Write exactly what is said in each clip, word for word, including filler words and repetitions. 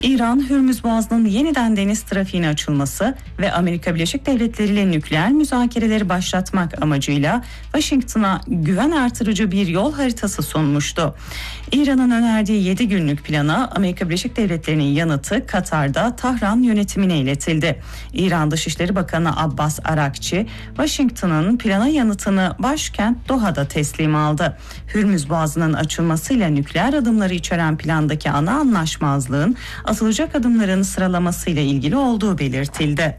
İran, Hürmüz Boğazı'nın yeniden deniz trafiğine açılması ve Amerika Birleşik Devletleri ile nükleer müzakereleri başlatmak amacıyla Washington'a güven artırıcı bir yol haritası sunmuştu. İran'ın önerdiği yedi günlük plana Amerika Birleşik Devletleri'nin yanıtı Katar'da Tahran yönetimine iletildi. İran Dışişleri Bakanı Abbas Arakçi, Washington'ın plana yanıtını başkent Doha'da teslim aldı. Hürmüz Boğazı'nın açılmasıyla nükleer adımları içeren plandaki ana anlaşmazlığın atılacak adımların sıralamasıyla ilgili olduğu belirtildi.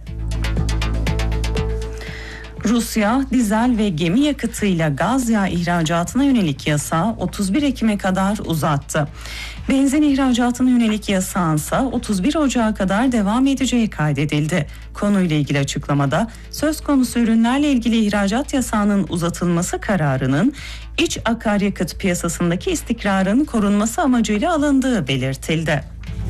Rusya, dizel ve gemi yakıtıyla gaz yağı ihracatına yönelik yasağı otuz bir Ekim'e kadar uzattı. Benzin ihracatına yönelik yasağın ise otuz bir Ocak'a kadar devam edeceği kaydedildi. Konuyla ilgili açıklamada söz konusu ürünlerle ilgili ihracat yasağının uzatılması kararının iç akaryakıt piyasasındaki istikrarın korunması amacıyla alındığı belirtildi.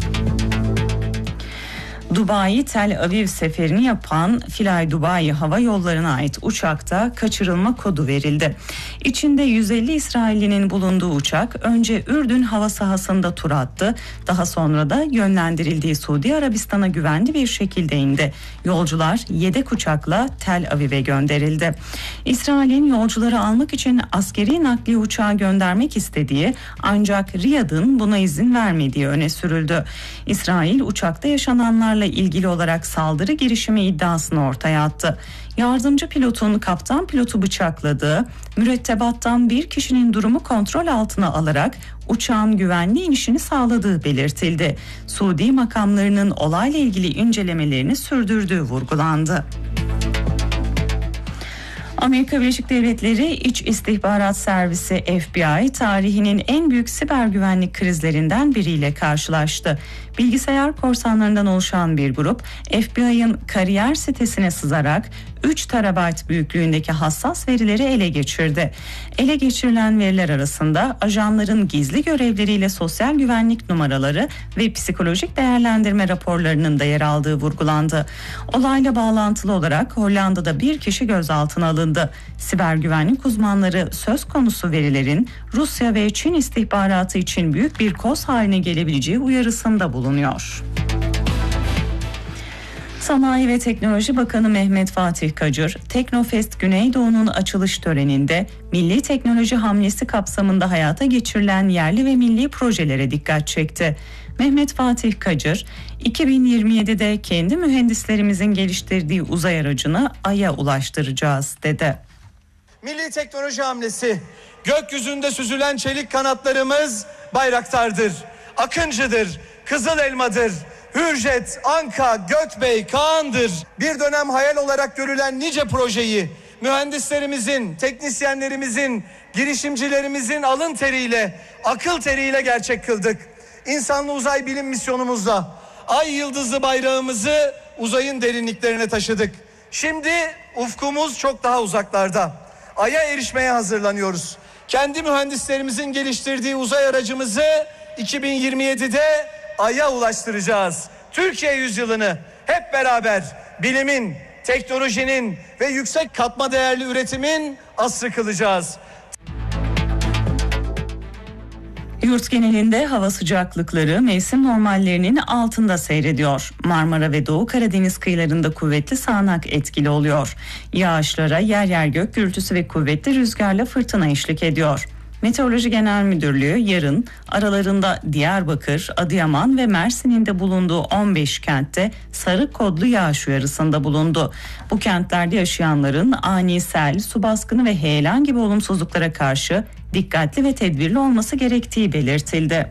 Dubai Tel Aviv seferini yapan Fly Dubai Hava Yolları'na ait uçakta kaçırılma kodu verildi. İçinde yüz elli İsraillinin bulunduğu uçak önce Ürdün hava sahasında tur attı. Daha sonra da yönlendirildiği Suudi Arabistan'a güvenli bir şekilde indi. Yolcular yedek uçakla Tel Aviv'e gönderildi. İsrail'in yolcuları almak için askeri nakliye uçağı göndermek istediği ancak Riyad'ın buna izin vermediği öne sürüldü. İsrail uçakta yaşananlarla ilgili olarak saldırı girişimi iddiasını ortaya attı. Yardımcı pilotun kaptan pilotu bıçakladığı, mürettebattan bir kişinin durumu kontrol altına alarak uçağın güvenli inişini sağladığı belirtildi. Suudi makamlarının olayla ilgili incelemelerini sürdürdüğü vurgulandı. Amerika Birleşik Devletleri İç İstihbarat Servisi F B I tarihinin en büyük siber güvenlik krizlerinden biriyle karşılaştı. Bilgisayar korsanlarından oluşan bir grup F B I'ın kariyer sitesine sızarak üç terabayt büyüklüğündeki hassas verileri ele geçirdi. Ele geçirilen veriler arasında ajanların gizli görevleriyle sosyal güvenlik numaraları ve psikolojik değerlendirme raporlarının da yer aldığı vurgulandı. Olayla bağlantılı olarak Hollanda'da bir kişi gözaltına alındı. Siber güvenlik uzmanları söz konusu verilerin Rusya ve Çin istihbaratı için büyük bir koz haline gelebileceği uyarısında bulunuyor. Sanayi ve Teknoloji Bakanı Mehmet Fatih Kacır, Teknofest Güneydoğu'nun açılış töreninde milli teknoloji hamlesi kapsamında hayata geçirilen yerli ve milli projelere dikkat çekti. Mehmet Fatih Kacır, iki bin yirmi yedide kendi mühendislerimizin geliştirdiği uzay aracını Ay'a ulaştıracağız dedi. Milli teknoloji hamlesi, gökyüzünde süzülen çelik kanatlarımız Bayraktar'dır, Akıncı'dır, Kızıl Elma'dır. Hürjet, Anka, Gökbey, Kaan'dır. Bir dönem hayal olarak görülen nice projeyi mühendislerimizin, teknisyenlerimizin, girişimcilerimizin alın teriyle, akıl teriyle gerçek kıldık. İnsanlı uzay bilim misyonumuzla Ay yıldızlı bayrağımızı uzayın derinliklerine taşıdık. Şimdi ufkumuz çok daha uzaklarda. Ay'a erişmeye hazırlanıyoruz. Kendi mühendislerimizin geliştirdiği uzay aracımızı iki bin yirmi yedide Ay'a ulaştıracağız. Türkiye yüzyılını hep beraber bilimin, teknolojinin ve yüksek katma değerli üretimin asrı kılacağız. Yurt genelinde hava sıcaklıkları mevsim normallerinin altında seyrediyor. Marmara ve Doğu Karadeniz kıyılarında kuvvetli sağanak etkili oluyor. Yağışlara yer yer gök gürültüsü ve kuvvetli rüzgarla fırtına eşlik ediyor. Meteoroloji Genel Müdürlüğü yarın aralarında Diyarbakır, Adıyaman ve Mersin'in de bulunduğu on beş kentte sarı kodlu yağış uyarısında bulundu. Bu kentlerde yaşayanların ani sel, su baskını ve heyelan gibi olumsuzluklara karşı dikkatli ve tedbirli olması gerektiği belirtildi.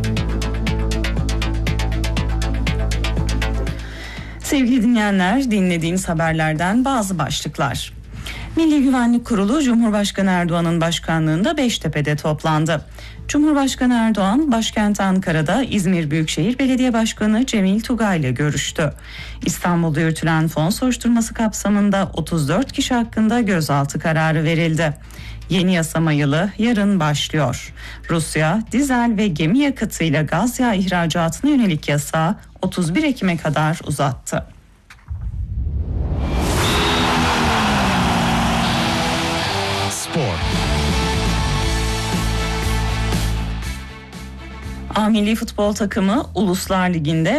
Sevgili dinleyenler, dinlediğiniz haberlerden bazı başlıklar. Milli Güvenlik Kurulu Cumhurbaşkanı Erdoğan'ın başkanlığında Beştepe'de toplandı. Cumhurbaşkanı Erdoğan başkent Ankara'da İzmir Büyükşehir Belediye Başkanı Cemil Tugay ile görüştü. İstanbul'da yürütülen fon soruşturması kapsamında otuz dört kişi hakkında gözaltı kararı verildi. Yeni yasama yılı yarın başlıyor. Rusya, dizel ve gemi yakıtıyla gaz yağı ihracatına yönelik yasağı otuz bir Ekim'e kadar uzattı. Spor. A Milli Futbol takımı Uluslar Ligi'nde